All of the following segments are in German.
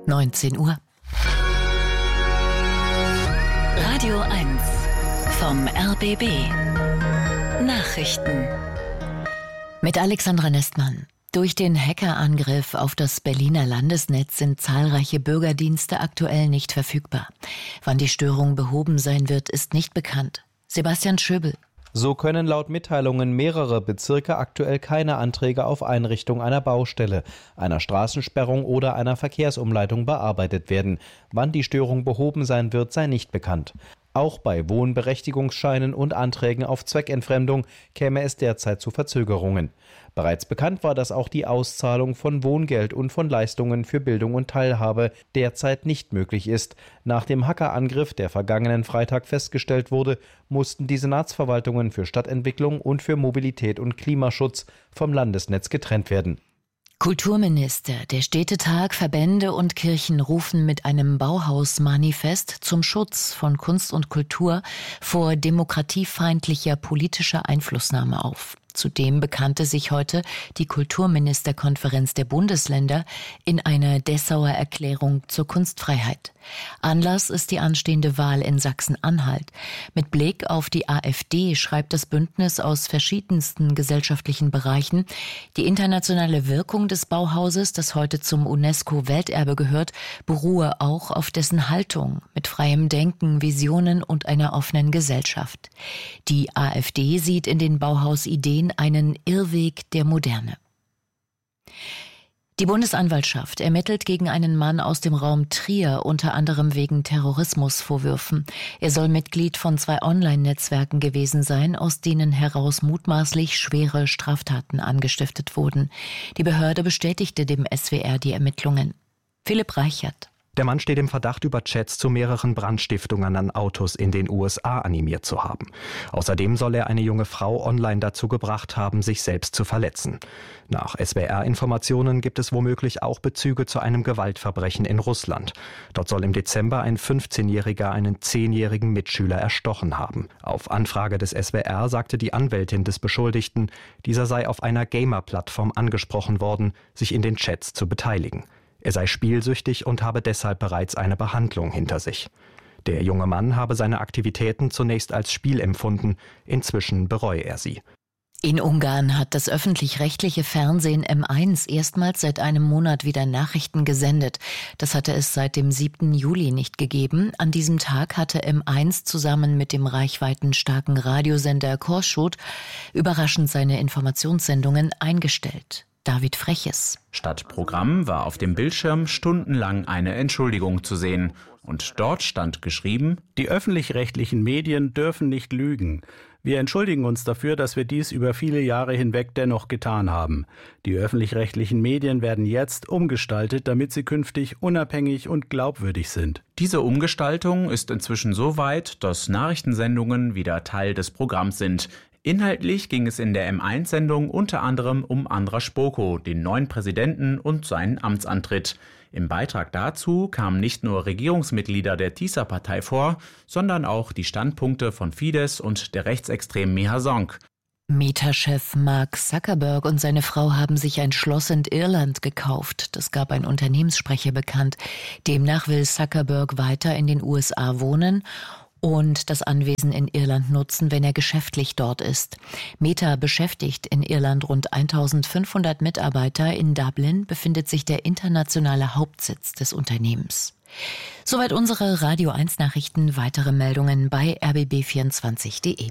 19 Uhr. Radio 1 vom RBB. Nachrichten. Mit Alexandra Nestmann. Durch den Hackerangriff auf das Berliner Landesnetz sind zahlreiche Bürgerdienste aktuell nicht verfügbar. Wann die Störung behoben sein wird, ist nicht bekannt. Sebastian Schöbel. So können laut Mitteilungen mehrere Bezirke aktuell keine Anträge auf Einrichtung einer Baustelle, einer Straßensperrung oder einer Verkehrsumleitung bearbeitet werden. Wann die Störung behoben sein wird, sei nicht bekannt. Auch bei Wohnberechtigungsscheinen und Anträgen auf Zweckentfremdung käme es derzeit zu Verzögerungen. Bereits bekannt war, dass auch die Auszahlung von Wohngeld und von Leistungen für Bildung und Teilhabe derzeit nicht möglich ist. Nach dem Hackerangriff, der vergangenen Freitag festgestellt wurde, mussten die Senatsverwaltungen für Stadtentwicklung und für Mobilität und Klimaschutz vom Landesnetz getrennt werden. Kulturminister, der Städtetag, Verbände und Kirchen rufen mit einem Bauhaus-Manifest zum Schutz von Kunst und Kultur vor demokratiefeindlicher politischer Einflussnahme auf. Zudem bekannte sich heute die Kulturministerkonferenz der Bundesländer in einer Dessauer Erklärung zur Kunstfreiheit. Anlass ist die anstehende Wahl in Sachsen-Anhalt. Mit Blick auf die AfD schreibt das Bündnis aus verschiedensten gesellschaftlichen Bereichen, die internationale Wirkung des Bauhauses, das heute zum UNESCO-Welterbe gehört, beruhe auch auf dessen Haltung mit freiem Denken, Visionen und einer offenen Gesellschaft. Die AfD sieht in den Bauhausideen einen Irrweg der Moderne. Die Bundesanwaltschaft ermittelt gegen einen Mann aus dem Raum Trier, unter anderem wegen Terrorismusvorwürfen. Er soll Mitglied von 2 Online-Netzwerken gewesen sein, aus denen heraus mutmaßlich schwere Straftaten angestiftet wurden. Die Behörde bestätigte dem SWR die Ermittlungen. Philipp Reichert. Der Mann steht im Verdacht, über Chats zu mehreren Brandstiftungen an Autos in den USA animiert zu haben. Außerdem soll er eine junge Frau online dazu gebracht haben, sich selbst zu verletzen. Nach SWR-Informationen gibt es womöglich auch Bezüge zu einem Gewaltverbrechen in Russland. Dort soll im Dezember ein 15-Jähriger einen 10-jährigen Mitschüler erstochen haben. Auf Anfrage des SWR sagte die Anwältin des Beschuldigten, dieser sei auf einer Gamer-Plattform angesprochen worden, sich in den Chats zu beteiligen. Er sei spielsüchtig und habe deshalb bereits eine Behandlung hinter sich. Der junge Mann habe seine Aktivitäten zunächst als Spiel empfunden, inzwischen bereue er sie. In Ungarn hat das öffentlich-rechtliche Fernsehen M1 erstmals seit einem Monat wieder Nachrichten gesendet. Das hatte es seit dem 7. Juli nicht gegeben. An diesem Tag hatte M1 zusammen mit dem reichweitenstarken Radiosender Kossuth überraschend seine Informationssendungen eingestellt. David Freches. Statt Programm war auf dem Bildschirm stundenlang eine Entschuldigung zu sehen. Und dort stand geschrieben: Die öffentlich-rechtlichen Medien dürfen nicht lügen. Wir entschuldigen uns dafür, dass wir dies über viele Jahre hinweg dennoch getan haben. Die öffentlich-rechtlichen Medien werden jetzt umgestaltet, damit sie künftig unabhängig und glaubwürdig sind. Diese Umgestaltung ist inzwischen so weit, dass Nachrichtensendungen wieder Teil des Programms sind. Inhaltlich ging es in der M1-Sendung unter anderem um Andras Boko, den neuen Präsidenten und seinen Amtsantritt. Im Beitrag dazu kamen nicht nur Regierungsmitglieder der TISA-Partei vor, sondern auch die Standpunkte von Fidesz und der rechtsextremen Miha Sonk. Meta-Chef Mark Zuckerberg und seine Frau haben sich ein Schloss in Irland gekauft. Das gab ein Unternehmenssprecher bekannt. Demnach will Zuckerberg weiter in den USA wohnen und das Anwesen in Irland nutzen, wenn er geschäftlich dort ist. Meta beschäftigt in Irland rund 1500 Mitarbeiter. In Dublin befindet sich der internationale Hauptsitz des Unternehmens. Soweit unsere Radio 1 Nachrichten. Weitere Meldungen bei rbb24.de.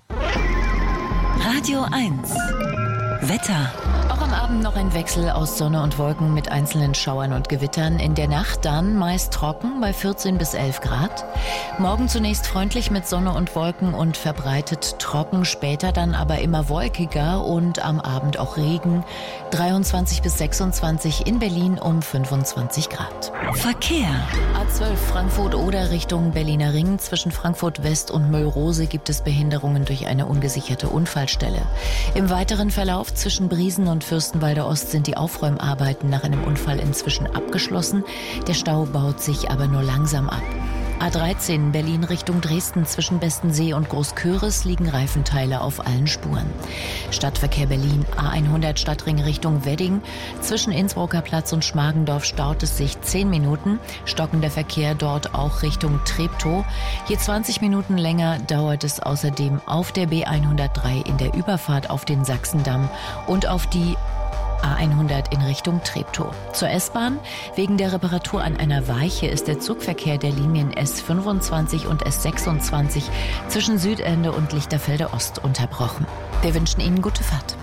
Radio 1 Wetter. Auch am Abend noch ein Wechsel aus Sonne und Wolken mit einzelnen Schauern und Gewittern. In der Nacht dann meist trocken bei 14 bis 11 Grad. Morgen zunächst freundlich mit Sonne und Wolken und verbreitet trocken. Später dann aber immer wolkiger und am Abend auch Regen. 23 bis 26 in Berlin um 25 Grad. Verkehr. A12 Frankfurt-Oder Richtung Berliner Ring. Zwischen Frankfurt West und Müllrose gibt es Behinderungen durch eine ungesicherte Unfallstelle. Im weiteren Verlauf zwischen Briesen und Fürstenwalder Ost sind die Aufräumarbeiten nach einem Unfall inzwischen abgeschlossen. Der Stau baut sich aber nur langsam ab. A13 Berlin Richtung Dresden zwischen Bestensee und Großköris liegen Reifenteile auf allen Spuren. Stadtverkehr Berlin A100 Stadtring Richtung Wedding. Zwischen Innsbrucker Platz und Schmargendorf staut es sich 10 Minuten. Stockender Verkehr dort auch Richtung Treptow. Je 20 Minuten länger dauert es außerdem auf der B103 in der Überfahrt auf den Sachsendamm und auf die A100 in Richtung Treptow. Zur S-Bahn. Wegen der Reparatur an einer Weiche ist der Zugverkehr der Linien S25 und S26 zwischen Südende und Lichterfelde Ost unterbrochen. Wir wünschen Ihnen gute Fahrt.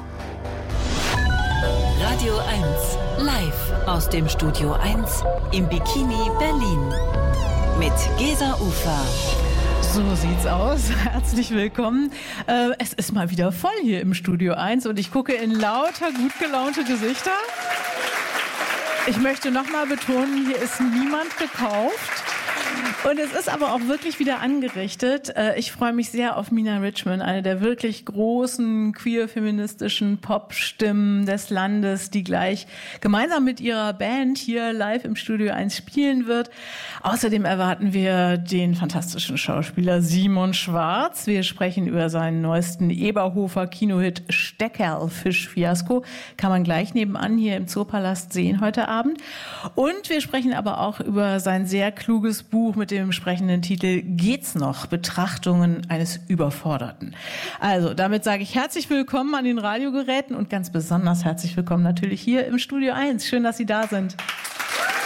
Radio 1 live aus dem Studio 1 im Bikini Berlin mit Gesa Ufer. So sieht's aus. Herzlich willkommen. Es ist mal wieder voll hier im Studio 1 und ich gucke in lauter gut gelaunte Gesichter. Ich möchte nochmal betonen, hier ist niemand gekauft. Und es ist aber auch wirklich wieder angerichtet. Ich freue mich sehr auf Mina Richman, eine der wirklich großen queer-feministischen Pop-Stimmen des Landes, die gleich gemeinsam mit ihrer Band hier live im Studio 1 spielen wird. Außerdem erwarten wir den fantastischen Schauspieler Simon Schwarz. Wir sprechen über seinen neuesten Eberhofer-Kinohit Steckerl-Fisch-Fiasko. Kann man gleich nebenan hier im Zoopalast sehen heute Abend. Und wir sprechen aber auch über sein sehr kluges Buch mit dem sprechenden Titel Geht's noch? Betrachtungen eines Überforderten. Also, damit sage ich herzlich willkommen an den Radiogeräten und ganz besonders herzlich willkommen natürlich hier im Studio 1. Schön, dass Sie da sind.